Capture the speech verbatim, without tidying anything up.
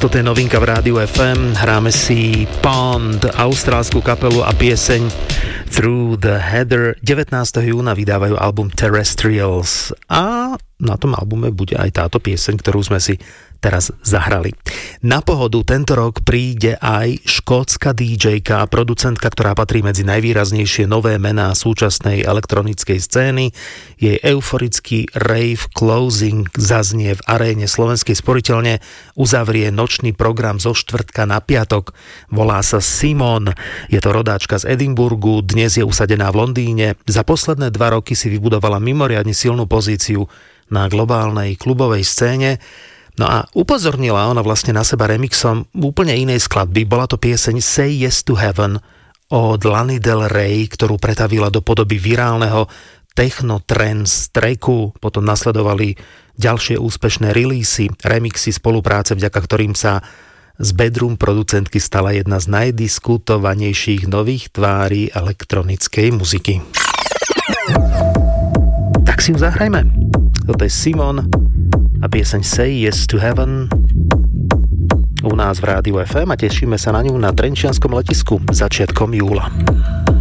Toto je novinka v Rádiu ef em. Hráme si Pond, austrálsku kapelu a pieseň Through the Heather. devätnásteho júna vydávajú album Terrestrials a na tom albume bude aj táto pieseň, ktorú sme si teraz zahrali. Na Pohodu tento rok príde aj škótska dý džejka a producentka, ktorá patrí medzi najvýraznejšie nové mená súčasnej elektronickej scény. Jej euforický rave Closing zaznie v aréne Slovenskej sporiteľne, uzavrie nočný program zo štvrtka na piatok. Volá sa Simon, je to rodáčka z Edinburgu, dnes je usadená v Londýne. Za posledné dva roky si vybudovala mimoriadne silnú pozíciu na globálnej klubovej scéne. No a upozornila ona vlastne na seba remixom úplne inej skladby. Bola to pieseň Say Yes to Heaven od Lany Del Rey, ktorú pretavila do podoby virálneho techno-trance tracku. Potom nasledovali ďalšie úspešné releasy, remixy, spolupráce, vďaka ktorým sa z bedroom producentky stala jedna z najdiskutovanejších nových tvári elektronickej muziky. Tak si ju zahrajme. Toto je Simon a pieseň Say Yes to Heaven u nás v Rádiu ef em a tešíme sa na ňu na trenčianskom letisku začiatkom júla.